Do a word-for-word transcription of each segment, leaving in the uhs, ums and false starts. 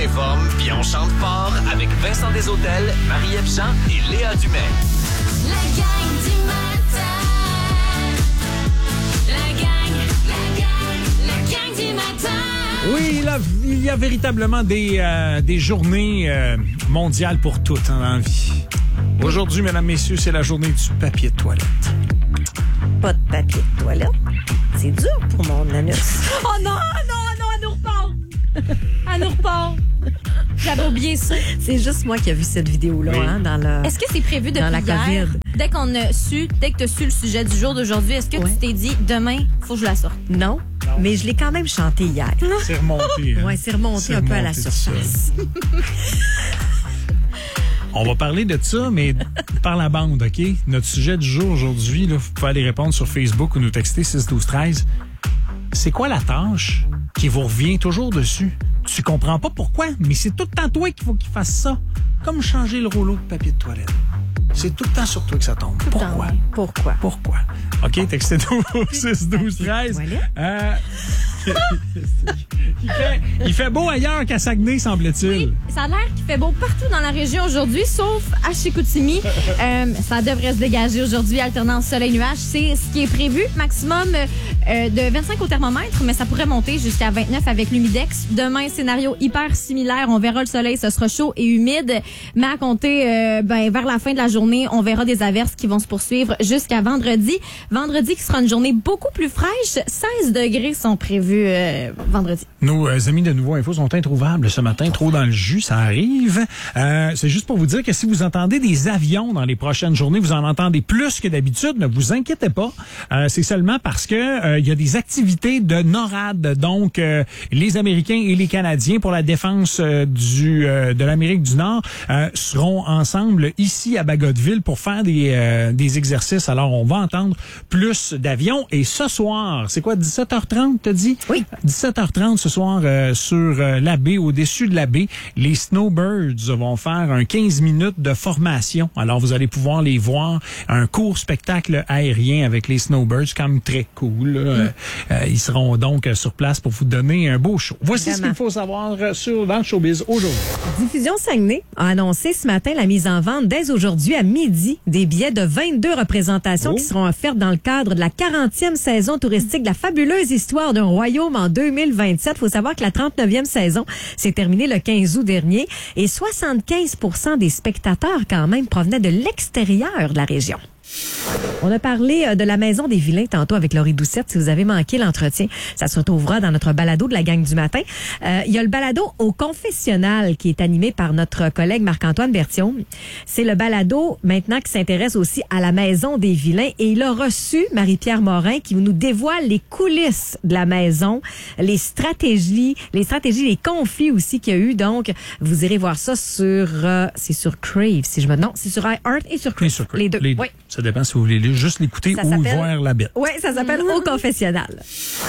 s'informe puis on chante fort avec Vincent Desautels, Marie-Ève Jean et Léa Dumais. La gang du matin. La gang, la gang, la gang du matin. Oui, là, il y a véritablement des, euh, des journées euh, mondiales pour toutes hein, dans la vie. Aujourd'hui, mesdames, messieurs, c'est la journée du papier de toilette. Pas de papier de toilette. C'est dur pour mon anus. Oh non, non, non, elle nous repart. Elle nous repart. J'avais oublié ça. C'est juste moi qui ai vu cette vidéo-là Oui. hein, dans le... Est-ce que c'est prévu depuis Dans la hier? COVID. Dès qu'on a su, dès que tu as su le sujet du jour d'aujourd'hui, est-ce que Ouais. tu t'es dit, demain, faut que je la sorte? Non, mais je l'ai quand même chanté hier. C'est remonté. Hein? Ouais, c'est remonté C'est un peu à la remonté tout surface. On va parler de ça, mais par la bande, OK? Notre sujet du jour aujourd'hui, là, vous pouvez aller répondre sur Facebook ou nous texter six douze treize. C'est quoi la tâche qui vous revient toujours dessus? Tu comprends pas pourquoi, mais c'est tout le temps toi qu'il faut qu'il fasse ça. Comme changer le rouleau de papier de toilette. C'est tout le temps sur toi que ça tombe. le temps, Pourquoi? oui. Pourquoi? Pourquoi? OK, textez-nous au six douze treize. Euh, il, fait, il fait beau ailleurs qu'à Saguenay, semble-t-il. Oui, ça a l'air qu'il fait beau partout dans la région aujourd'hui, sauf à Chicoutimi. Euh, ça devrait se dégager aujourd'hui, alternance soleil-nuage. C'est ce qui est prévu, maximum euh, de vingt-cinq au thermomètre, mais ça pourrait monter jusqu'à vingt-neuf avec l'humidex. Demain, scénario hyper similaire. On verra le soleil, ce sera chaud et humide. Mais à compter euh, ben, vers la fin de la journée, on verra des averses qui vont se poursuivre jusqu'à vendredi. Vendredi qui sera une journée beaucoup plus fraîche. seize degrés sont prévus euh, vendredi. Nos euh, amis de Nouveau Info sont introuvables ce matin, trop dans le jus, ça arrive. Euh, c'est juste pour vous dire que si vous entendez des avions dans les prochaines journées, vous en entendez plus que d'habitude, ne vous inquiétez pas. Euh, c'est seulement parce que euh, il y a des activités de NORAD, donc euh, les Américains et les Canadiens pour la défense euh, du euh, de l'Amérique du Nord euh, seront ensemble ici à Bagotville pour faire des euh, des exercices. Alors on va entendre plus d'avions et ce soir, c'est quoi dix-sept heures trente, t'as dit? Oui. dix-sept heures trente ce soir euh, sur euh, la baie, au-dessus de la baie, les Snowbirds vont faire un quinze minutes de formation. Alors, vous allez pouvoir les voir, un court spectacle aérien avec les Snowbirds, quand même très cool. Là. Euh, euh, ils seront donc euh, sur place pour vous donner un beau show. Voici Vraiment. ce qu'il faut savoir euh, sur dans le showbiz aujourd'hui. Diffusion Saguenay a annoncé ce matin la mise en vente dès aujourd'hui à midi des billets de vingt-deux représentations Oh. qui seront offertes dans le cadre de la quarantième saison touristique de la fabuleuse histoire d'un royaume en deux mille vingt-sept. Il faut savoir que la trente-neuvième saison s'est terminée le quinze août dernier et soixante-quinze pour cent des spectateurs quand même provenaient de l'extérieur de la région. On a parlé euh, de la Maison des Vilains tantôt avec Laurie Doucette. Si vous avez manqué l'entretien, ça se retrouvera dans notre balado de la gang du matin. Euh, il y a le balado au confessionnal qui est animé par notre collègue Marc-Antoine Berthiaume. C'est le balado maintenant qui s'intéresse aussi à la Maison des Vilains et il a reçu Marie-Pierre Morin qui nous dévoile les coulisses de la maison, les stratégies, les stratégies, les conflits aussi qu'il y a eu. Donc, vous irez voir ça sur, euh, c'est sur Crave, si je me non, c'est sur iHeart et sur Crave. Et sur- Les deux. les- Oui. Ça dépend si vous voulez juste l'écouter Ça ou s'appelle- voir la bête. Oui, ça s'appelle Au confessionnal.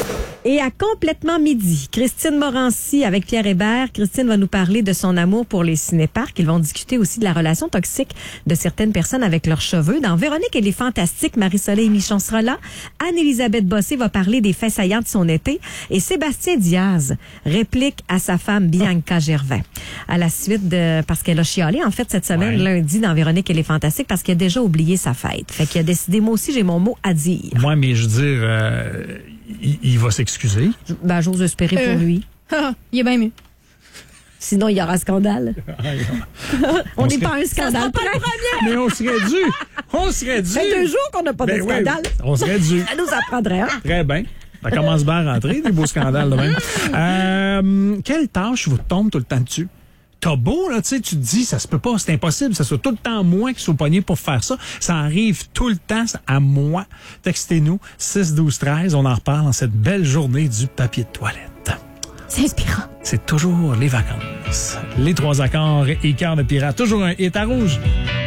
Et à complètement midi, Christine Morancy avec Pierre Hébert. Christine va nous parler de son amour pour les cinéparcs. Ils vont discuter aussi de la relation toxique de certaines personnes avec leurs cheveux. Dans Véronique et les Fantastiques, Marie-Soleil Michon sera là. Anne-Élisabeth Bossé va parler des faits saillants de son été. Et Sébastien Diaz réplique à sa femme Bianca Gervais. À la suite de... Parce qu'elle a chialé, en fait, cette semaine, Ouais. lundi, dans Véronique et les Fantastiques, parce qu'elle a déjà oublié sa fête. Fait qu'il a décidé, moi aussi, j'ai mon mot à dire. Moi, mais je veux dire, euh, il, il va s'excuser. Ben, j'ose espérer Euh. pour lui. Il est bien mieux. Sinon, il y aura scandale. On n'est serait- pas un scandale. près. Mais on serait dû. On serait dû. Ça fait deux jours qu'on n'a pas Ben de oui, scandale. on serait dû. Ça nous apprendrait. Hein? Très bien. Ça commence bien à rentrer, des beaux scandales de même. Euh, quelle tâche vous tombe tout le temps dessus? T'as beau, là, tu sais, tu te dis, ça se peut pas, c'est impossible, ça soit tout le temps moi qui soit pogné pour faire ça. Ça arrive tout le temps à moi. Textez-nous, six douze treize, on en reparle dans cette belle journée du papier de toilette. C'est inspirant. C'est toujours les vacances. Les trois accords et cœur de pirate. Toujours un hit à rouge.